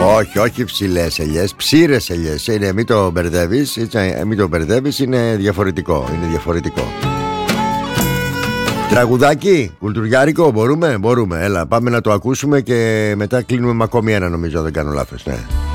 Όχι, όχι ψηλές ελιές, ψήρες ελιές. Είναι, μην το μπερδεύεις, είναι διαφορετικό. Είναι διαφορετικό. Τραγουδάκι, κουλτουριάρικο, μπορούμε. Έλα, πάμε να το ακούσουμε και μετά κλείνουμε με ακόμη ένα, νομίζω, δεν κάνω λάθος, ναι.